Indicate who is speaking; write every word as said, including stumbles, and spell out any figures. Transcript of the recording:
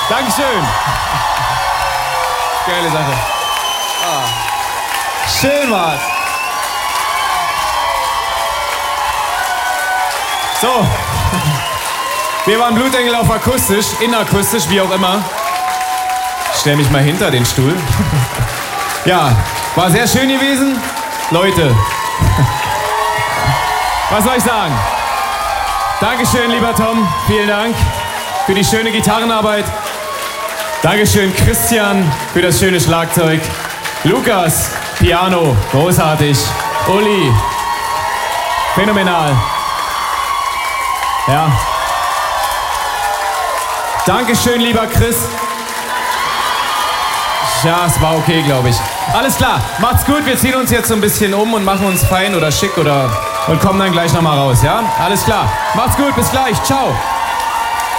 Speaker 1: Dankeschön. Geile Sache. Ah. Schön war's. So. Wir waren Blutengel auf akustisch, inakustisch, wie auch immer. Ich stell mich mal hinter den Stuhl. Ja, war sehr schön gewesen. Leute, was soll ich sagen? Dankeschön, lieber Tom. Vielen Dank für die schöne Gitarrenarbeit. Dankeschön, Christian, für das schöne Schlagzeug. Lukas, Piano, großartig. Uli, phänomenal. Ja. Dankeschön, lieber Chris. Ja, es war okay, glaube ich. Alles klar, macht's gut. Wir ziehen uns jetzt so ein bisschen um und machen uns fein oder schick oder und kommen dann gleich nochmal raus, ja? Alles klar. Macht's gut, bis gleich. Ciao.